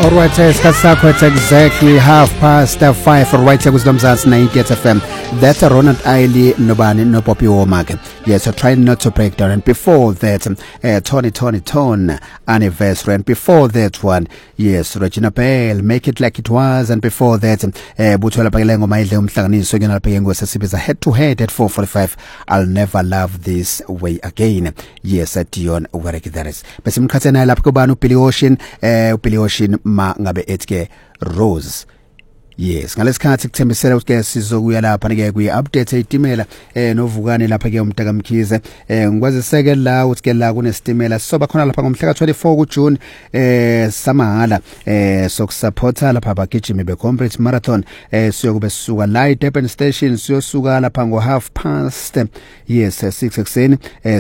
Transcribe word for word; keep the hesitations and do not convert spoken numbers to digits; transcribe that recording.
Alright, isikhathi sakho it's exactly half past five right here kuZomzansi ninety-eight F M. That's Ronald Ailey Nobani no Poppy Womack. Yes, so try not to break down. And before that, uh, Tony Tony Tone anniversary. And before that one, yes, Regina Bell, Make It Like It Was. And before that, uh, Butwala Pagelengo Maile Umhlangani Sogana Pagengo Sasibiza head to head at four forty-five. I'll never love this way again. Yes, at Dion Warek that is. Besim Katana Lapkobanu Pili Ocean, uh, Pili Ocean ma ngabe etke Rose. Yes, ngalesikhathi kuthembisela ukuthi sizokuya lapha ke kuyi update itimela eh novukane lapha ke umntaka Mkhize eh ngikwazi seke la ukuthi ke la kunestimela soba khona lapha ngomhla ka twenty-four ku June eh samahala eh sokusupporta lapha abagijimi be complete marathon eh siyokube suka la eDurban station siyosuka lapha ngo half past yes six ekseni eh